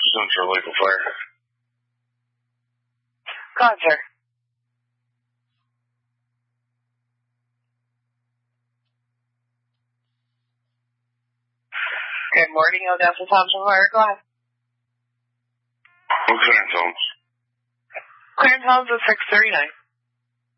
pursuant to a legal fire. Go on, sir. Good morning, Odessa Thompson Fire. Go ahead. Clearance homes. Clearance homes at 639.